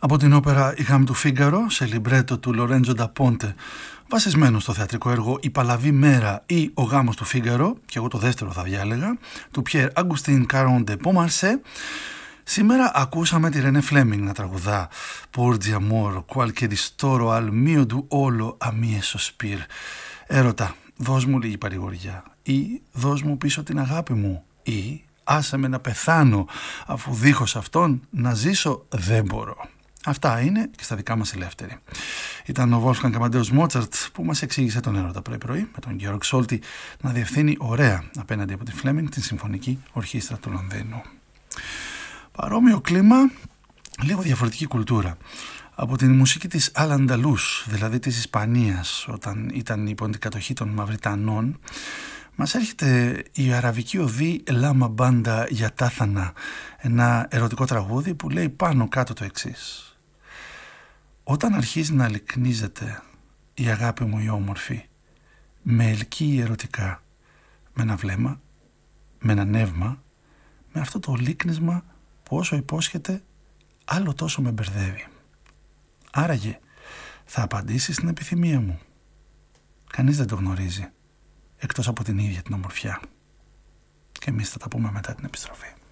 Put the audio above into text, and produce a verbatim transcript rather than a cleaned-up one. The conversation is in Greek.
Από την όπερα «Η Γάμη του Φίγκαρο» σε λιμπρέτο του Λορέντζο ντα Πόντε, βασισμένο στο θεατρικό έργο «Η Παλαβή Μέρα» ή «Ο Γάμος του Φίγκαρο», και εγώ το δεύτερο θα διάλεγα, του Πιέρ Αγκουστίν Καρόν ντε Πομαρσέ. Σήμερα ακούσαμε τη Ρενέ Φλέμινγκ να τραγουδά «Por di amor, qualche ristoro al mio duolo a mie sospir». Έρωτα, δώσ' μου λίγη παρηγοριά, ή δώσ' μου πίσω την αγάπη μου, ή άσε με να πεθάνω, αφού δίχως αυτόν να ζήσω δεν μπορώ. Αυτά είναι και στα δικά μας ελεύθερη. Ήταν ο Wolfgang Amadeus Mozart που μας εξήγησε τον έρωτα πρωί-πρωί, με τον Georg Solti να διευθύνει ωραία απέναντι από τη Φλέμινγκ την Συμφωνική Ορχήστρα του Λονδίνου. Παρόμοιο κλίμα, λίγο διαφορετική κουλτούρα. Από την μουσική της Al-Andalus, δηλαδή της Ισπανίας, όταν ήταν υπό την κατοχή των Μαυριτανών, μας έρχεται η αραβική οδή «Λάμα Μπάντα για Τάθανα», ένα ερωτικό τραγούδι που λέει πάνω κάτω το εξής. Όταν αρχίζει να λυκνίζεται η αγάπη μου η όμορφη, με ελκύει ερωτικά, με ένα βλέμμα, με ένα νεύμα, με αυτό το λύκνισμα που όσο υπόσχεται άλλο τόσο με μπερδεύει. Άραγε θα απαντήσει στην επιθυμία μου. Κανείς δεν το γνωρίζει εκτός από την ίδια την ομορφιά. Και εμείς θα τα πούμε μετά την επιστροφή.